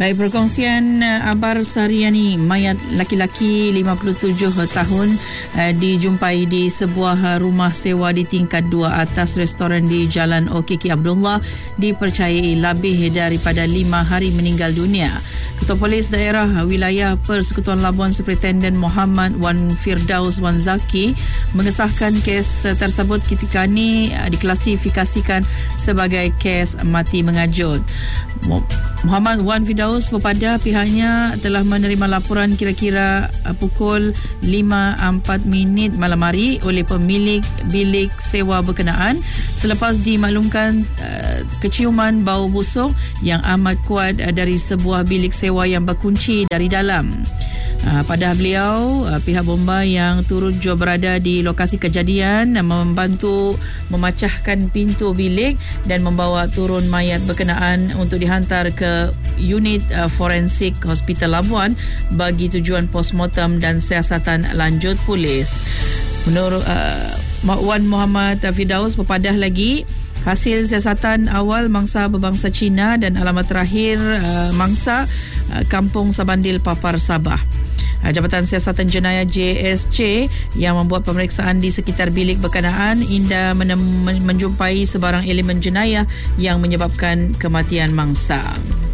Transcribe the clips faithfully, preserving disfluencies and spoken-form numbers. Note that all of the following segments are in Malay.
Baik, perkongsian uh, Abar Sariani, mayat laki-laki lima puluh tujuh tahun uh, dijumpai di sebuah rumah sewa di tingkat dua atas restoran di Jalan O K K Abdullah, dipercayai lebih daripada lima hari meninggal dunia. Ketua Polis Daerah Wilayah Persekutuan Labuan Superintendent Muhammad Wan Firdaus Wan Zaki mengesahkan kes tersebut ketika ini uh, diklasifikasikan sebagai kes mati mengajut. Muhammad Wan Firdaus berpada pihaknya telah menerima laporan kira-kira uh, pukul lima empat minit malam hari oleh pemilik bilik sewa berkenaan selepas dimaklumkan uh, keciuman bau busuk yang amat kuat uh, dari sebuah bilik sewa yang berkunci dari dalam. Uh, pada beliau, uh, pihak bomba yang turut jua berada di lokasi kejadian uh, membantu memecahkan pintu bilik dan membawa turun mayat berkenaan untuk dihantar ke unit uh, forensik Hospital Labuan bagi tujuan postmortem dan siasatan lanjut polis. Menurut uh, Wan Muhammad Firdaus berpadah lagi, hasil siasatan awal mangsa berbangsa Cina dan alamat terakhir uh, mangsa uh, Kampung Sabandil, Papar, Sabah. Jabatan Siasatan Jenayah J S C yang membuat pemeriksaan di sekitar bilik berkenaan indah menem- menjumpai sebarang elemen jenayah yang menyebabkan kematian mangsa.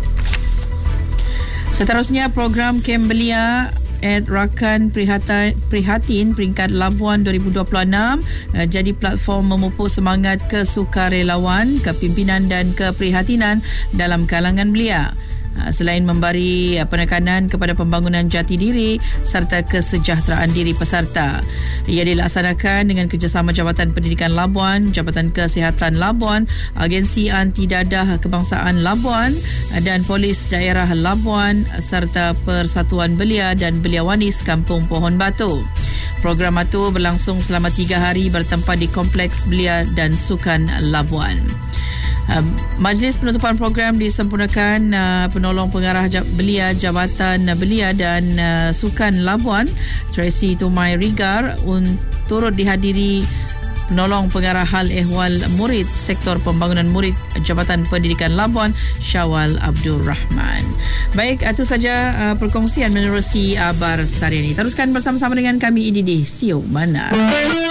Seterusnya, program kem belia at Rakan Prihatin, Prihatin peringkat Labuan dua ribu dua puluh enam uh, jadi platform memupuk semangat kesukarelawan, kepimpinan dan keprihatinan dalam kalangan belia. Selain memberi penekanan kepada pembangunan jati diri serta kesejahteraan diri peserta, ia dilaksanakan dengan kerjasama Jabatan Pendidikan Labuan, Jabatan Kesihatan Labuan, Agensi Anti Dadah Kebangsaan Labuan dan Polis Daerah Labuan serta Persatuan Belia dan Belia Wanis Kampung Pohon Batu. Program itu berlangsung selama tiga hari bertempat di Kompleks Belia dan Sukan Labuan. Uh, Majlis penutupan program disempurnakan uh, penolong pengarah Jab- belia Jabatan Belia dan uh, Sukan Labuan Tracy Tumai Rigar un- turut dihadiri penolong pengarah hal ehwal murid Sektor Pembangunan Murid Jabatan Pendidikan Labuan Syawal Abdul Rahman. Baik, itu saja uh, perkongsian menerusi Abar Sariani. Teruskan bersama-sama dengan kami, Ididi Sio Mana.